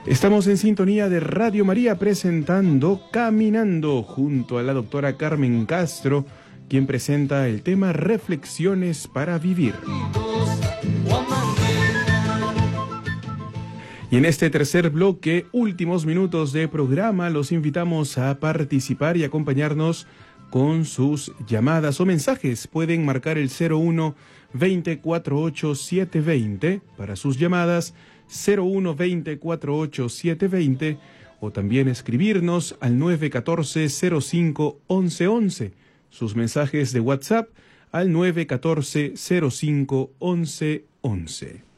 Estamos en sintonía de Radio María presentando Caminando junto a la doctora Carmen Castro, quien presenta el tema Reflexiones para Vivir. Y en este tercer bloque, últimos minutos de programa, los invitamos a participar y acompañarnos con sus llamadas o mensajes. Pueden marcar el 01 248 720 para sus llamadas, 01 248 720, o también escribirnos al 914 05 1111. Sus mensajes de WhatsApp al 914 05 1111.